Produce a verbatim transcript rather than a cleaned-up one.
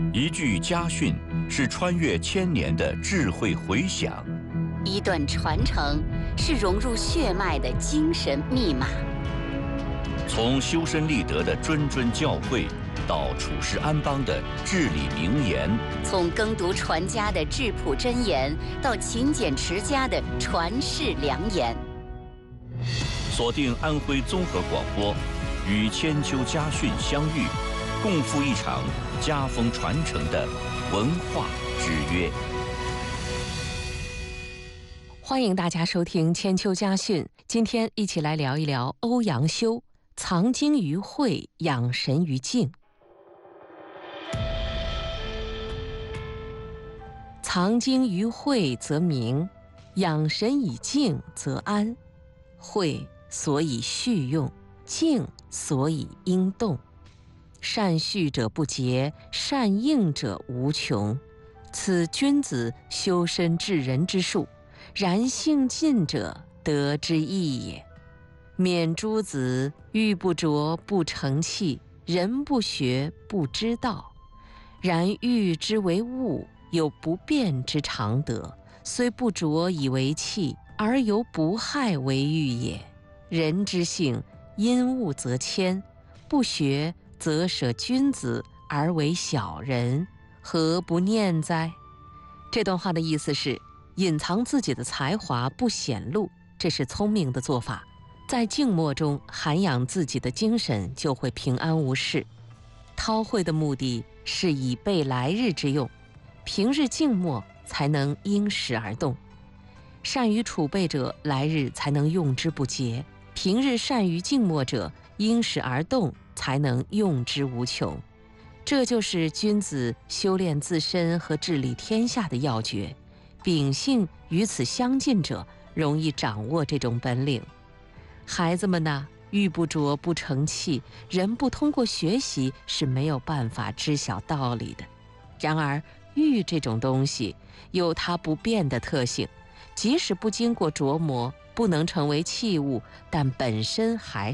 一句家训是穿越千年的智慧回响， 一段传承是融入血脉的精神密码。 从修身立德的谆谆教诲，到处世安邦的至理名言； 从耕读传家的质朴箴言，到勤俭持家的传世良言。 锁定安徽综合广播，与千秋家训相遇，共赴一场家风传承的文化之约。 欢迎大家收听千秋家训，今天一起来聊一聊欧阳修藏精于慧，养神于静。藏精于慧则明，养神以静则安。慧所以蓄用，静所以应动。善蓄者不竭，善应者无穷。此君子修身治人之术，然性尽者得之意也。免诸子，玉不琢不成器，人不学不知道。然欲之为物，有不变之常德，虽不琢以为器，而犹不害为玉也。人之性，因物则迁，不学则舍君子而为小人，何不念哉？这段话的意思是，隐藏自己的才华不显露，这是聪明的做法。在静默中涵养自己的精神，就会平安无事。韬晦的目的是以备来日之用，平日静默才能因时而动。善于储备者，来日才能用之不竭；平日善于静默者，因时而动，才能用之无穷。这就是君子修炼自身和治理天下的要诀。秉性与此相近者，容易掌握这种本领。孩子们呢，玉不琢不成器，人不通过学习是没有办法知晓道理的。然而玉这种东西有它不变的特性，即使不经过琢磨，不能成为器物，但本身还